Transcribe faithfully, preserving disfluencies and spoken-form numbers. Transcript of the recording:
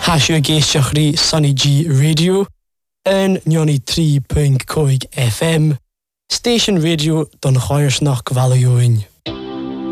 Hasio géisteach rí Sunny G Radio yn nioni tri pwynt coig F M, Station Radio don chairs nach gvalioin.